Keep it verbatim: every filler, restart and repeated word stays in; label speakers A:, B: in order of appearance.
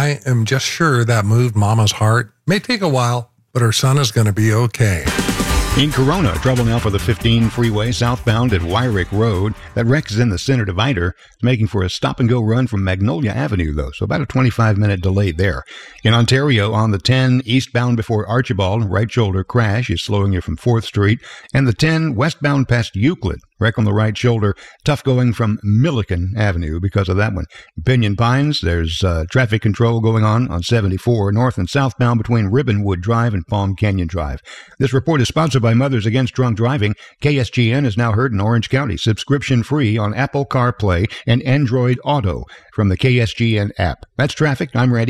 A: I am just sure that moved Mama's heart. May take a while, but her son is going to be okay.
B: In Corona, trouble now for the fifteen freeway southbound at Wyrick Road. That wreck is in the center divider. It's making for a stop-and-go run from Magnolia Avenue, though, so about a twenty-five minute delay there. In Ontario, on the ten eastbound before Archibald, right shoulder crash is slowing you from fourth Street. And the ten westbound past Euclid, wreck on the right shoulder, tough going from Milliken Avenue because of that one. In Pinyon Pines, there's uh, traffic control going on on seventy-four, north and southbound between Ribbonwood Drive and Palm Canyon Drive. This report is sponsored by Mothers Against Drunk Driving. K S G N is now heard in Orange County, subscription-free on Apple CarPlay and Android Auto from the K S G N app. That's traffic. I'm Randy.